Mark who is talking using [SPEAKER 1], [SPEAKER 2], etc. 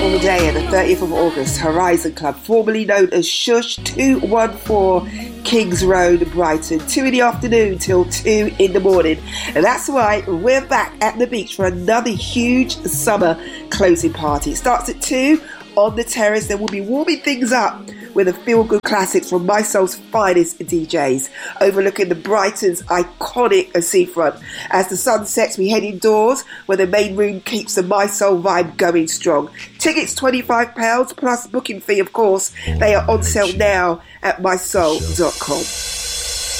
[SPEAKER 1] On the day of the 30th of August, Horizon Club, formerly known as Shush, 214 Kings Road, Brighton, 2 in the afternoon till 2 in the morning. And that's why we're back at the beach for another huge summer closing party. It starts at 2 on the terrace. Then we'll be warming things up with a feel-good classics from My Soul's finest DJs, overlooking the Brighton's iconic seafront. As the sun sets, we head indoors, where the main room keeps the My Soul vibe going strong. Tickets £25, plus booking fee, of course. They are on sale now at mysoul.com.